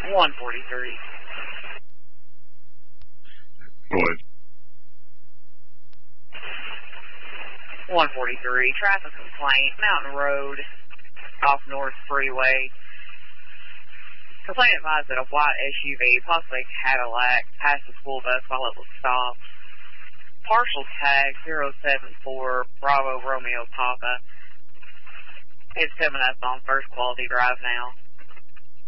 143. Go ahead. 143, traffic complaint, Mountain Road, off North Freeway. Complaint advised that a white SUV, possibly Cadillac, passed the school bus while it was stopped. Partial tag 074 Bravo Romeo Papa. It's coming up on First Quality Drive now.